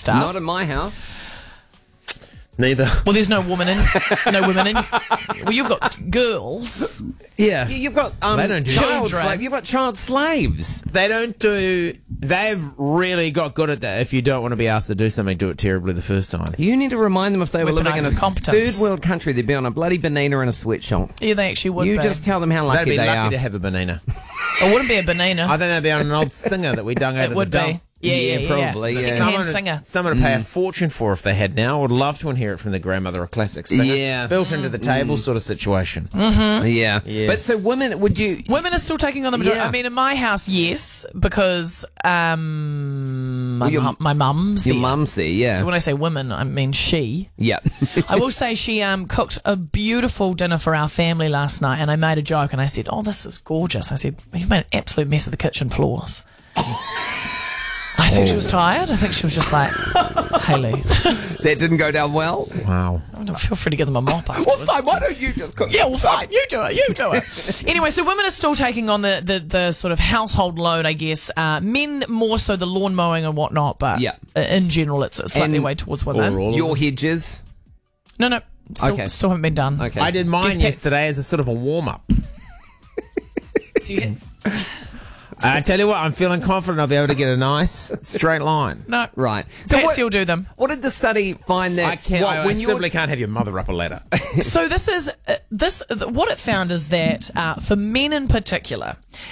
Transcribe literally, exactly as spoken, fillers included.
stuff. Not in my house. Neither. Well, there's no woman in, no women in. Well, you've got girls. Yeah. You- You've got um, They don't do child children. slave. You've got child slaves. They don't do... They've really got good at that. If you don't want to be asked to do something, do it terribly the first time. You need to remind them if they were living in a Weaponise competence. third world country, they'd be on a bloody banana in a sweatshop. Yeah, they actually would You be. just tell them how lucky They'd be they lucky are. to have a banana. It wouldn't be a banana. I think they'd be on an old singer that we dung over It would the be. dump. Yeah, yeah, Yeah, yeah. probably, yeah. Second-hand Someone, singer. someone to pay a fortune for if they had now. I would love to inherit from their grandmother a classic singer. Yeah. Built into the table sort of situation. Yeah. Yeah. But so women, would you... Women are still taking on the majority. Yeah. I mean, in my house, yes, because um, my, Well, your- mum, my mum's Your there. mum's there, yeah. So when I say women, I mean she. Yeah. I will say she um, cooked a beautiful dinner for our family last night, and I made a joke, and I said, "Oh, this is gorgeous." I said, "You made an absolute mess of the kitchen floors." I think she was tired. I think she was just like, Haley, That didn't go down well? Wow. feel free to give them a mop Well, afterwards. fine, why don't you just cook? Yeah, well, fine. You do it. You do it. Anyway, so women are still taking on the, the, the sort of household load, I guess. Uh, men more so the lawn mowing and whatnot, but Yeah. uh, in general, it's a slightly And- way towards women. Or all of Your them. hedges? No, no. Still, Okay. still haven't been done. Okay. I did mine Guess pets. yesterday as a sort of a warm-up. So you get- I tell you what, I'm feeling confident I'll be able to get a nice straight line. no. Right. So Patsy what, will do them. what did the study find that... I can't. what, I, when I you're- simply can't have your mother up a ladder. So this is uh, this. Uh, what it found is that uh, for men in particular,